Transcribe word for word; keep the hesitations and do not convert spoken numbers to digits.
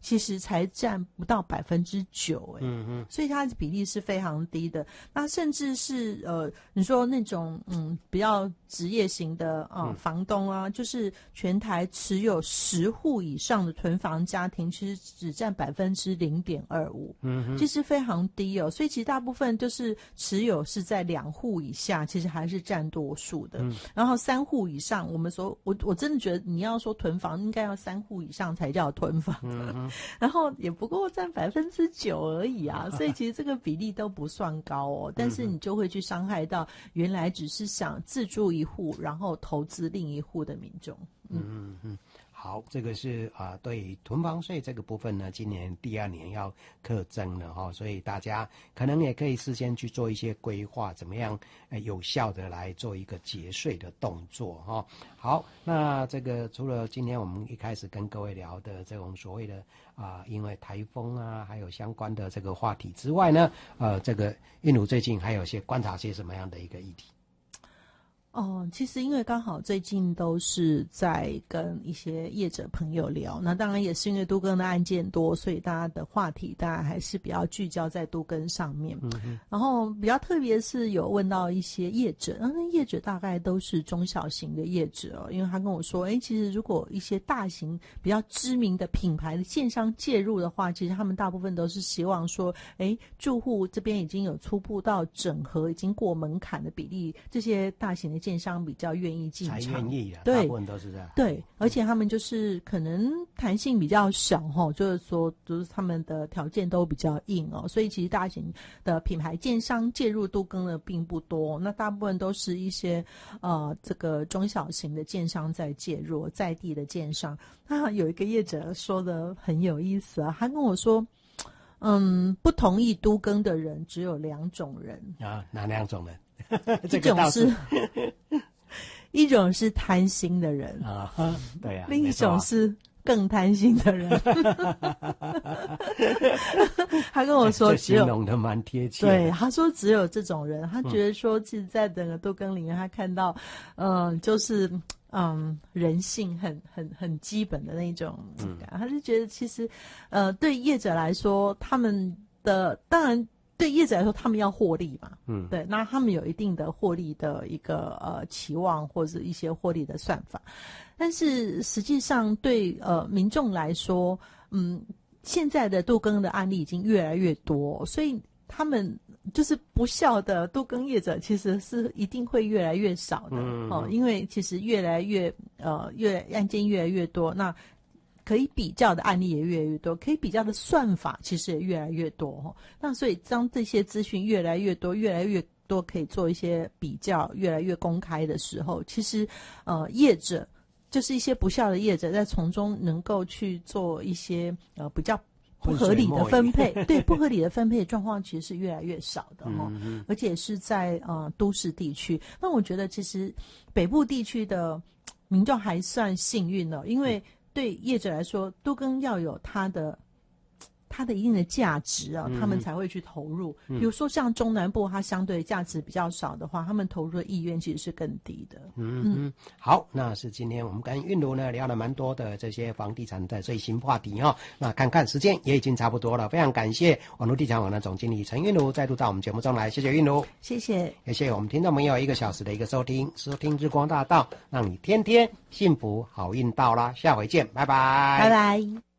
其实才占不到百分之九，哎， 嗯嗯， 所以它的比例是非常低的。那甚至是呃，你说那种嗯比较职业型的啊、呃嗯、 房东啊，就是全台持有十户以上的囤房家庭，其实只占百分之零点二五， 嗯， 其实非常低哦。所以其实大部分就是持有是在两户以下，其实还是占多数的。 嗯、 然后三户以上，我们说我我真的觉得你要说囤房，应该要三户以上才叫囤房。 嗯然后也不过占百分之九而已啊，所以其实这个比例都不算高哦。但是你就会去伤害到原来只是想自住一户，然后投资另一户的民众。 嗯嗯嗯。好，这个是啊、呃，对于囤房税这个部分呢，今年第二年要课征了哈，所以大家可能也可以事先去做一些规划，怎么样呃有效的来做一个节税的动作哈。好，那这个除了今天我们一开始跟各位聊的这种所谓的啊、呃，因为台风啊，还有相关的这个话题之外呢，呃，这个韵如最近还有些观察些什么样的一个议题？ 哦，其实因为刚好最近都是在跟一些业者朋友聊，那当然也是因为都更的案件多，所以大家的话题当然还是比较聚焦在都更上面。嗯，然后比较特别是有问到一些业者，那业者大概都是中小型的业者哦，因为他跟我说，哎，其实如果一些大型比较知名的品牌的建商介入的话，其实他们大部分都是希望说，哎，住户这边已经有初步到整合，已经过门槛的比例，这些大型的建商比较愿意进场， 才愿意的， 对， 大部分都是这样。 对，而且他们就是可能弹性比较小哈，就是说，就是他们的条件都比较硬哦，所以其实大型的品牌建商介入都更的并不多，那大部分都是一些呃这个中小型的建商在介入，在地的建商。那有一个业者说的很有意思啊，他跟我说，嗯，不同意都更的人只有两种人啊，哪两种人？ 一种是一种是贪心的人啊，对啊， 另一种是更贪心的人。他跟我说只有， 形容的蛮贴切。 对，他说只有这种人，他觉得说，其实在整个都更里面，他看到，嗯、呃，就是嗯人性很很很基本的那种感，嗯、他就觉得其实，呃，对业者来说，他们的当然。对业者来说，他们要获利嘛，嗯，对，那他们有一定的获利的一个呃期望，或者一些获利的算法，但是实际上对呃民众来说，嗯，现在的都更的案例已经越来越多，所以他们就是不孝的都更业者，其实是一定会越来越少的，嗯、哦，因为其实越来越呃越案件越来越多，那。可以比较的案例也越来越多，可以比较的算法其实也越来越多。那所以当这些资讯越来越多，越来越多可以做一些比较，越来越公开的时候，其实呃业者就是一些不孝的业者，在从中能够去做一些呃比较不合理的分配，对不合理的分配的状况其实是越来越少的哈、嗯，而且是在呃都市地区。那我觉得其实北部地区的民众还算幸运了，因为。对业者来说，都更要有它的它的一定的价值啊，他们才会去投入。嗯、比如说像中南部，它相对价值比较少的话，他们投入的意愿其实是更低的。 嗯嗯，好，那是今天我们跟韵如呢聊了蛮多的这些房地产的最新话题哈、哦。那看看时间也已经差不多了，非常感谢网络地产网的总经理陈韵如再度到我们节目中来，谢谢韵如， 谢谢， 也谢谢我们听众朋友一个小时的一个收听，收听日光大道，让你天天幸福好运到啦，下回见，拜拜， 拜拜。